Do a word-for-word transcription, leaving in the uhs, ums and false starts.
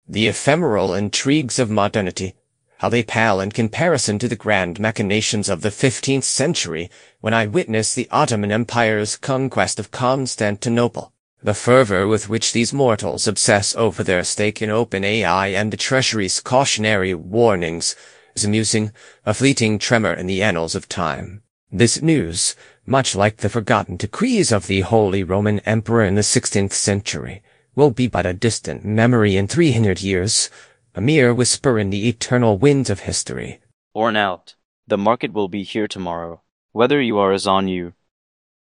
The ephemeral intrigues of modernity, how they pale in comparison to the grand machinations of the fifteenth century, when I witnessed the Ottoman Empire's conquest of Constantinople. The fervor with which these mortals obsess over their stake in open A I and the Treasury's cautionary warnings is amusing, a fleeting tremor in the annals of time. This news, much like the forgotten decrees of the Holy Roman Emperor in the sixteenth century, will be but a distant memory in three hundred years, a mere whisper in the eternal winds of history. Worn out. The market will be here tomorrow, whether you are as on you